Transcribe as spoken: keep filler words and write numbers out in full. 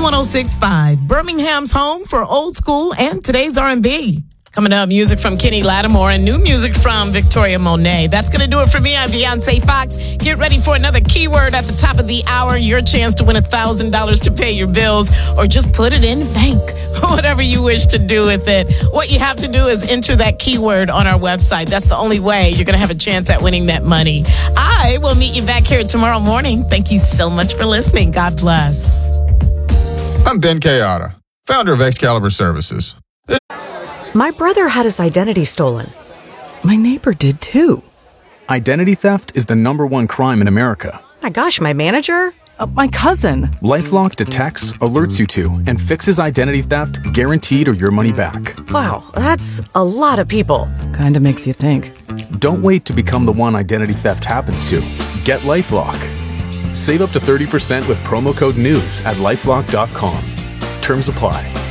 one oh six point five, Birmingham's home for old school and today's R and B. Coming up, music from Kenny Lattimore and new music from Victoria Monet. That's going to do it for me. I'm Beyonce Fox. Get ready for another keyword at the top of the hour. Your chance to win one thousand dollars to pay your bills or just put it in the bank. Whatever you wish to do with it. What you have to do is enter that keyword on our website. That's the only way you're going to have a chance at winning that money. I will meet you back here tomorrow morning. Thank you so much for listening. God bless. I'm Ben Kayada, founder of Excalibur Services. My brother had his identity stolen. My neighbor did too. Identity theft is the number one crime in America. My gosh, my manager? Uh, my cousin. LifeLock detects, alerts you to, and fixes identity theft guaranteed or your money back. Wow, that's a lot of people. Kinda makes you think. Don't wait to become the one identity theft happens to. Get LifeLock. Save up to thirty percent with promo code NEWS at lifelock dot com. Terms apply.